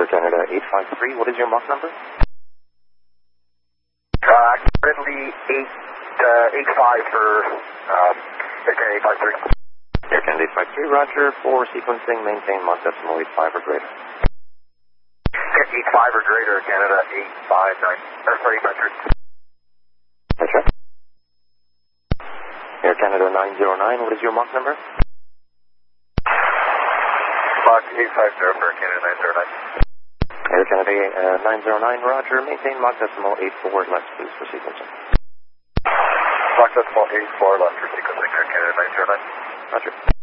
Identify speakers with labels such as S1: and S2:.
S1: Canada 853, what is your Mach number?
S2: Currently 885 for Air Canada 853.
S1: Air Canada 853, roger. For sequencing, maintain Mach decimal 85 or greater.
S2: 85 or greater, Canada 853.
S1: That's right. Air Canada 909, what is your Mach number?
S2: Mach 850 for Canada 909.
S1: Air Canada 909, roger. Maintain Mach decimal 84 less, please, for sequencing.
S2: Mach decimal 84 less for sequencing, Air Canada 909.
S1: Roger.